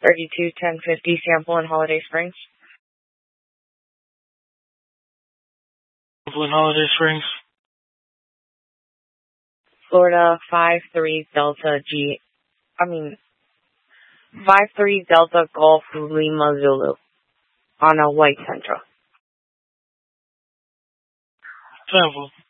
321050 sample in Holiday Springs. Sample in Holiday Springs. Florida 53 Delta 53 Delta Golf Lima Zulu on a white Sentra. Sample.